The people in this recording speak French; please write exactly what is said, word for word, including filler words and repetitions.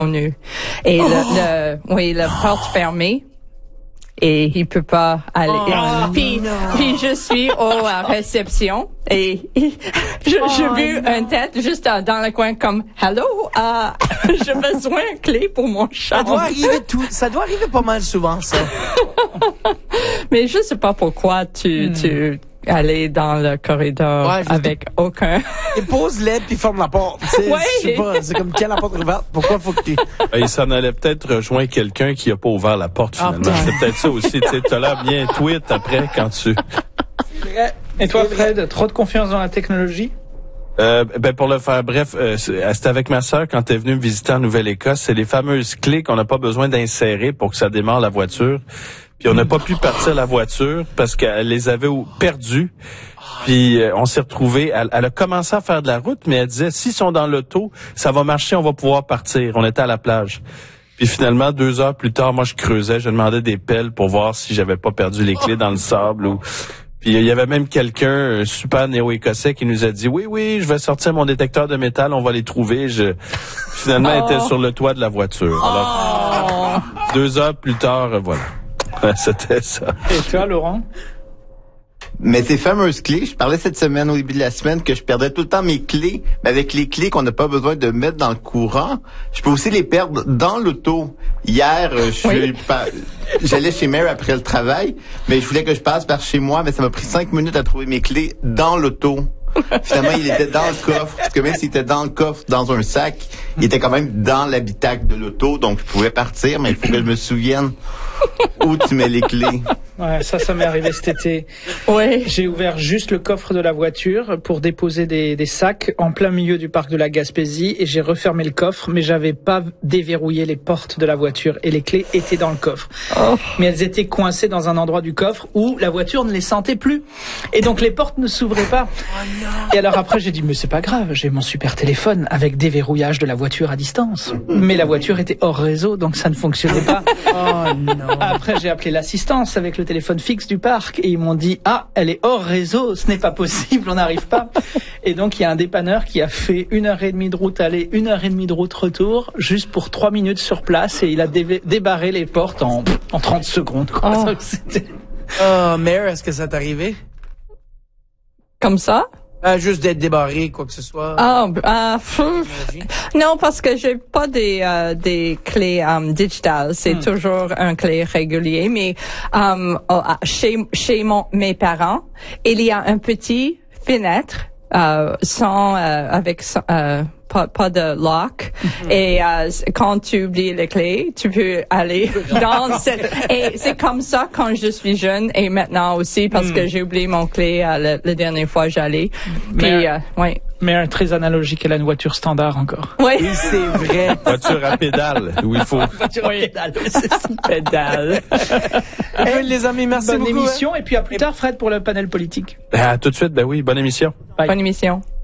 nu. Et oh. le, le, oui, la porte fermée. Et il peut pas aller. Oh, puis, puis je suis au à réception et, et je, oh, j'ai vu non. une tête juste dans, dans le coin comme hello, uh, j'ai besoin de clé pour mon chat. Ça doit arriver tout, ça doit arriver pas mal souvent ça. Mais je sais pas pourquoi tu hmm. tu aller dans le corridor ouais, avec te... aucun. Et pose-les puis ferme la porte. C'est, ouais. Je sais pas, c'est comme quand la porte est ouverte. Pourquoi faut que tu... Il s'en allait peut-être rejoindre quelqu'un qui a pas ouvert la porte finalement. Ah, c'est peut-être ça aussi. Tu as l'air bien tweet après quand tu... Et toi Fred, trop de confiance dans la technologie? Euh, ben pour le faire bref, euh, c'était avec ma sœur quand elle est venue me visiter en Nouvelle-Écosse. C'est les fameuses clés qu'on n'a pas besoin d'insérer pour que ça démarre la voiture. Puis on n'a pas pu partir la voiture parce qu'elle les avait perdues. Puis euh, on s'est retrouvés. Elle, elle a commencé à faire de la route, mais elle disait s'ils sont dans l'auto, ça va marcher, on va pouvoir partir. On était à la plage. Puis finalement, deux heures plus tard, moi je creusais, je demandais des pelles pour voir si j'avais pas perdu les clés dans le sable ou. Puis il y avait même quelqu'un, un super néo-écossais, qui nous a dit oui, oui, je vais sortir mon détecteur de métal, on va les trouver. Je finalement oh. était sur le toit de la voiture. Alors oh. deux heures plus tard, voilà. C'était ça. Et toi, Laurent? Mais ces fameuses clés, je parlais cette semaine, au début de la semaine, que je perdais tout le temps mes clés. Mais avec les clés qu'on n'a pas besoin de mettre dans le courant, je peux aussi les perdre dans l'auto. Hier, je oui. suis pas, j'allais chez Mère après le travail, mais je voulais que je passe par chez moi, mais ça m'a pris cinq minutes à trouver mes clés dans l'auto. Finalement, il était dans le coffre. Parce que même s'il était dans le coffre, dans un sac, il était quand même dans l'habitacle de l'auto. Donc, je pouvais partir, mais il faut que je me souvienne où tu mets les clés. Ouais, ça, ça m'est arrivé cet été. Ouais. J'ai ouvert juste le coffre de la voiture pour déposer des, des sacs en plein milieu du parc de la Gaspésie et j'ai refermé le coffre, mais j'avais pas déverrouillé les portes de la voiture et les clés étaient dans le coffre. Oh. Mais elles étaient coincées dans un endroit du coffre où la voiture ne les sentait plus. Et donc, les portes ne s'ouvraient pas. Oh non. Et alors après, j'ai dit, mais c'est pas grave, j'ai mon super téléphone avec déverrouillage de la voiture à distance. Mais la voiture était hors réseau, donc ça ne fonctionnait pas. Oh non. Après, j'ai appelé l'assistance avec le téléphone fixe du parc et ils m'ont dit ah elle est hors réseau, ce n'est pas possible, on n'arrive pas. Et donc il y a un dépanneur qui a fait une heure et demie de route aller, une heure et demie de route retour, juste pour trois minutes sur place et il a dé- débarré les portes en en trente secondes. Quoi. Oh, C'était... oh Mère, est-ce que ça t'est arrivé? Comme ça? Euh, juste d'être débarré, quoi que ce soit. Ah, oh, euh, non, parce que j'ai pas des euh, des clés um, digitales. C'est hmm. toujours un clé régulier. Mais um, chez chez mon mes parents, il y a un petit fenêtre euh, sans euh, avec euh, pas pas de lock. Mm-hmm. Et euh, quand tu oublies les clés, tu peux aller dans cette. Et c'est comme ça quand je suis jeune et maintenant aussi parce mm. que j'ai oublié mon clé euh, la, la dernière fois j'allais. Puis euh, ouais. Mais très analogique à la voiture standard encore. Oui, oui c'est vrai. Voiture à pédale, où il faut. Voiture à pédale, c'est pédale. Hey, les amis, merci bonne beaucoup. Bonne émission hein. et puis à plus tard Fred pour le panel politique. À tout de suite, ben oui, bonne émission. Bye. Bonne émission.